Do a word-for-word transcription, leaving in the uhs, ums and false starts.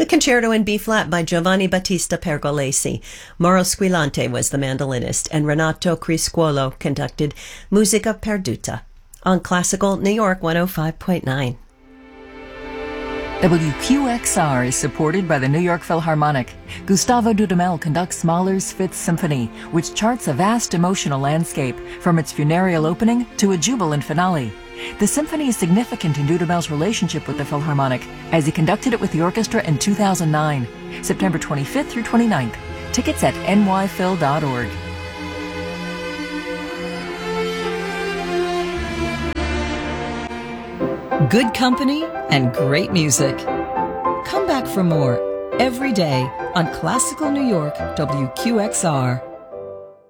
Concerto in B-flat by Giovanni Battista Pergolesi. Mauro Squillante was the mandolinist, and Renato Criscuolo conducted Musica Perduta. On Classical New York one oh five point nine. W Q X R is supported by the New York Philharmonic. Gustavo Dudamel conducts Mahler's Fifth Symphony, which charts a vast emotional landscape, from its funereal opening to a jubilant finale. The symphony is significant in Dudamel's relationship with the Philharmonic, as he conducted it with the orchestra in two thousand nine, September twenty-fifth through twenty-ninth. Tickets at n y phil dot org. Good company and great music. Come back for more every day on Classical New York W Q X R.